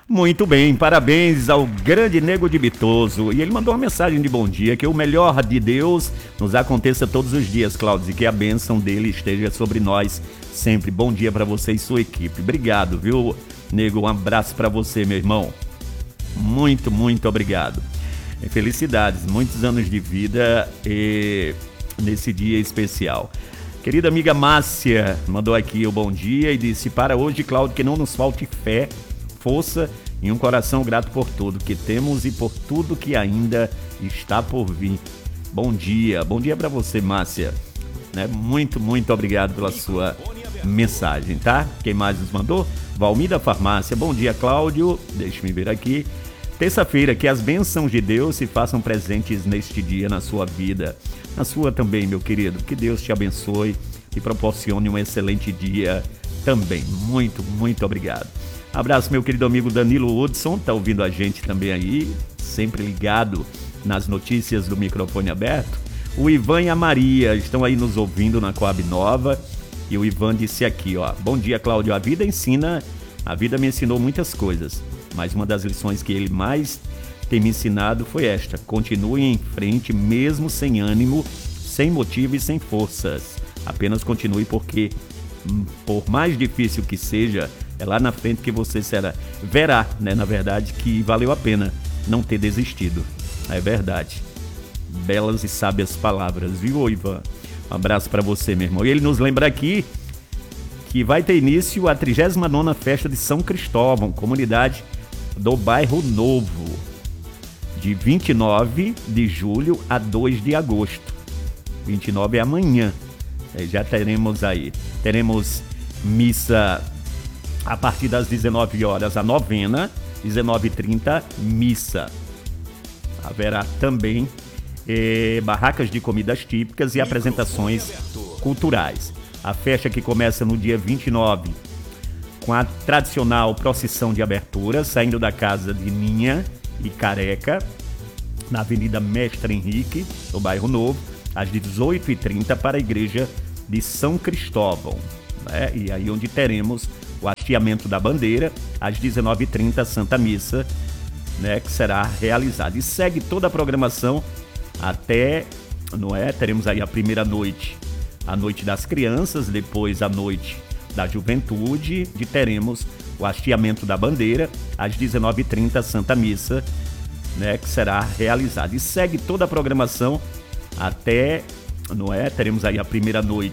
Muito bem, parabéns ao grande Nego de Bitoso. E ele mandou uma mensagem de bom dia, que o melhor de Deus nos aconteça todos os dias, Cláudio, e que a bênção dele esteja sobre nós sempre. Bom dia para você e sua equipe. Obrigado, viu, Nego? Um abraço para você, meu irmão. Muito, muito obrigado. E felicidades, muitos anos de vida e nesse dia especial. Querida amiga Márcia mandou aqui o bom dia e disse: para hoje, Cláudio, que não nos falte fé, força e um coração grato por tudo que temos e por tudo que ainda está por vir. Bom dia para você, Márcia. Muito, muito obrigado pela sua mensagem, tá? Quem mais nos mandou? Valmir da Farmácia. Bom dia, Cláudio. Deixa-me ver aqui. Terça-feira, que as bênçãos de Deus se façam presentes neste dia na sua vida. Na sua também, meu querido. Que Deus te abençoe e proporcione um excelente dia também. Muito, muito obrigado. Abraço, meu querido amigo Danilo Hudson, tá ouvindo a gente também aí, sempre ligado nas notícias do microfone aberto. O Ivan e a Maria estão aí nos ouvindo na Coab Nova. E o Ivan disse aqui, ó: bom dia, Cláudio, a vida me ensinou muitas coisas, mas uma das lições que ele mais tem me ensinado foi esta: continue em frente mesmo sem ânimo, sem motivo e sem forças. Apenas continue, porque por mais difícil que seja, é lá na frente que você verá, na verdade, que valeu a pena não ter desistido. É verdade. Belas e sábias palavras, viu, Ivan? Um abraço para você, meu irmão. E ele nos lembra aqui que vai ter início a 39ª Festa de São Cristóvão, comunidade do Bairro Novo, de 29 de julho a 2 de agosto. 29 é amanhã. Já teremos missa a partir das 19 horas, a novena, 19h30, missa. Haverá também barracas de comidas típicas e apresentações culturais. A festa, que começa no dia 29, com a tradicional procissão de abertura, saindo da casa de Ninha e Careca, na Avenida Mestre Henrique, no Bairro Novo, às 18h30, para a Igreja de São Cristóvão. E aí onde teremos o hasteamento da bandeira, às 19h30, Santa Missa, que será realizada. E segue toda a programação até, teremos aí a primeira noite, a noite das crianças, depois a noite da juventude, e teremos o hasteamento da bandeira, às 19h30, Santa Missa, que será realizada. E segue toda a programação até, teremos aí a primeira noite,